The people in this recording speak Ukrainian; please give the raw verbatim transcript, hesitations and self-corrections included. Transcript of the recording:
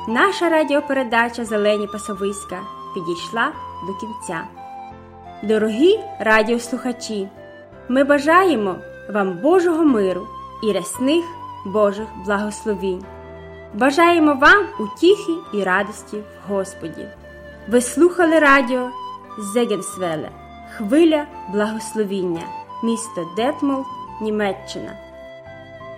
наша радіопередача «Зелені пасовиська» підійшла до кінця. Дорогі радіослухачі, ми бажаємо вам Божого миру і рясних Божих благословінь. Бажаємо вам утіхи і радості в Господі. Ви слухали радіо Зегенсвеле, хвиля благословіння, місто Детмолд, Німеччина.